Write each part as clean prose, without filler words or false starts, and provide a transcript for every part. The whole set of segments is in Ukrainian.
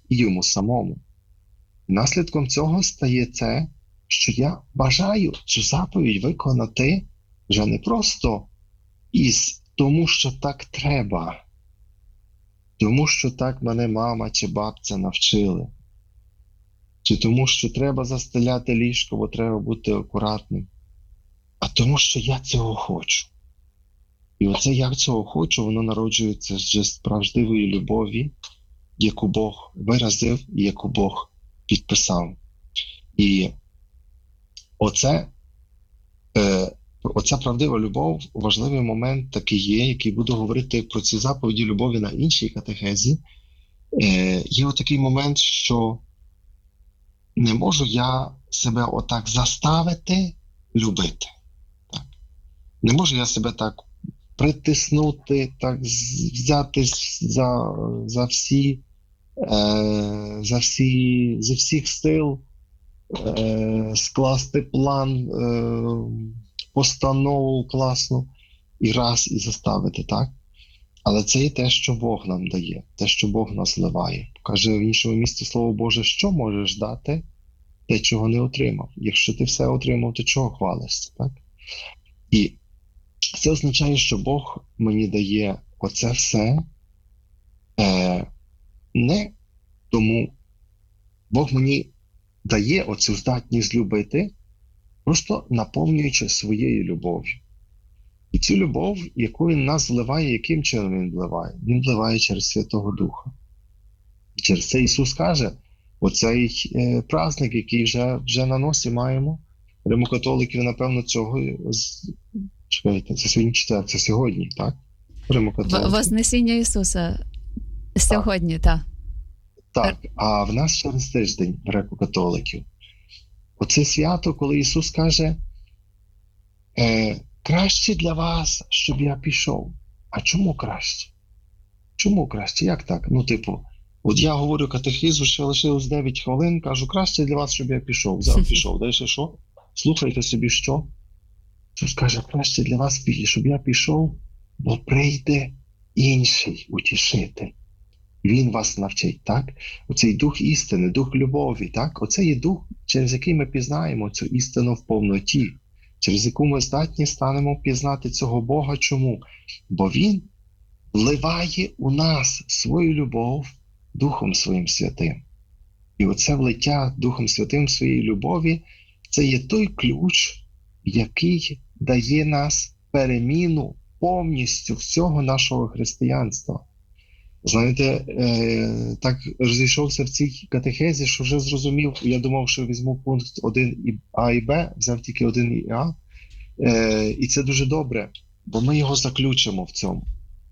і йому самому. І наслідком цього стає це, що я бажаю цю заповідь виконати вже не просто тому, що так треба, тому що так мене мама чи бабця навчили, чи тому, що треба застеляти ліжко, бо треба бути акуратним, а тому, що я цього хочу. І оце я цього хочу, воно народжується вже з правдивої любові, яку Бог виразив і яку Бог підписав. І оця правдива любов, важливий момент такий є, який буду говорити про ці заповіді любові на іншій катехезі. Є отакий момент, що не можу я себе отак заставити любити. Так. Не можу я себе так притиснути, так взятись зі всіх сил, скласти план, постанову класну і заставити, так? Але це є те, що Бог нам дає, те, що Бог нас зливає. Каже в іншому місці Слово Боже, що можеш дати, те, чого не отримав. Якщо ти все отримав, то чого хвалишся, так? І це означає, що Бог мені дає оце все не тому, Бог мені дає оцю здатність любити, просто наповнюючи своєю любов'ю. І цю любов, яку Він нас вливає, яким чином Він вливає? Він вливає через Святого Духа. І через це Ісус каже, оцей праздник, який вже на носі маємо, римокатоликів, напевно, цього, чекайте, це сьогодні четвер, це сьогодні, так? Вознесіння Ісуса сьогодні, так. Так, а в нас через тиждень греко-католиків. Оце свято, коли Ісус каже, краще для вас, щоб я пішов. А чому краще? Чому краще? Як так? От я говорю катехизу, ще лишилось 9 хвилин, кажу, краще для вас, щоб я пішов. Зараз пішов. Далі що? Слухайте собі, що? Ісус каже, краще для вас, щоб я пішов, бо прийде інший утішитель. Він вас навчить, так? Оцей дух істини, дух любові, так? Оце є дух, через який ми пізнаємо цю істину в повноті, через яку ми здатні станемо пізнати цього Бога. Чому? Бо Він вливає у нас свою любов Духом Своїм Святим. І оце влиття Духом Святим своєї любові, це є той ключ, який дає нас переміну повністю всього нашого християнства. Знаєте, так розійшовся в цій катехезі, що вже зрозумів, я думав, що візьму пункт 1 А і Б, взяв тільки 1 А, і це дуже добре, бо ми його заключимо в цьому.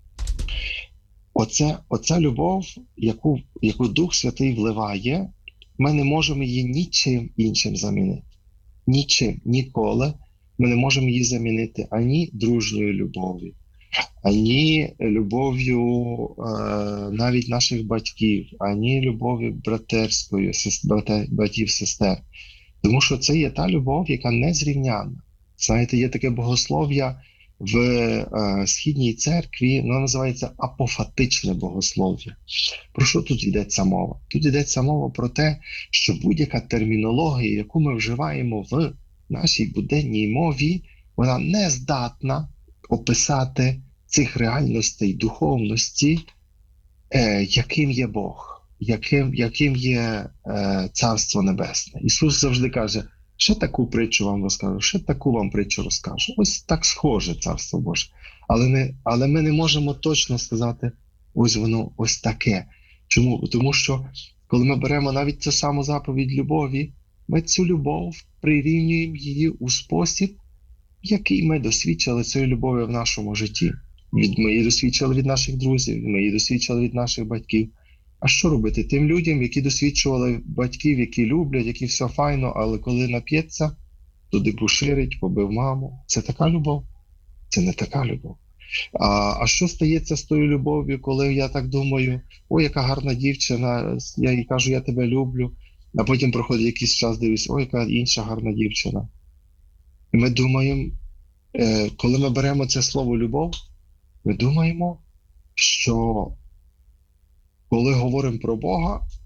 Оця любов, яку Дух Святий вливає, ми не можемо її нічим іншим замінити. Нічим, ніколи ми не можемо її замінити ані дружньою любов'ю, ані любов'ю навіть наших батьків, ані любов'ю братерською, братів-сестер. Тому що це є та любов, яка незрівнянна. Знаєте, є таке богослов'я в Східній церкві, воно називається апофатичне богослов'я. Про що тут йдеться мова? Тут йдеться мова про те, що будь-яка термінологія, яку ми вживаємо в нашій буденній мові, вона не здатна описати цих реальностей духовності, яким є Бог, яким є Царство Небесне. Ісус завжди каже, ще таку притчу вам розкажу, ще таку вам притчу розкажу. Ось так схоже Царство Боже. Але ми не можемо точно сказати, ось воно ось таке. Чому? Тому що, коли ми беремо навіть цю саму заповідь любові, ми цю любов прирівнюємо її у спосіб, який ми досвідчили цієї любові в нашому житті. Ми її досвідчили від наших друзів, ми її досвідчили від наших батьків. А що робити тим людям, які досвідчували батьків, які люблять, які все файно, але коли нап'ється, то дебоширить, побив маму. Це така любов? Це не така любов. А що стається з тою любов'ю, коли я так думаю, ой, яка гарна дівчина, я їй кажу, я тебе люблю, а потім проходить якийсь час, дивлюсь, ой, яка інша гарна дівчина. І ми думаємо, коли ми беремо це слово любов, ми думаємо, що коли говоримо про Бога,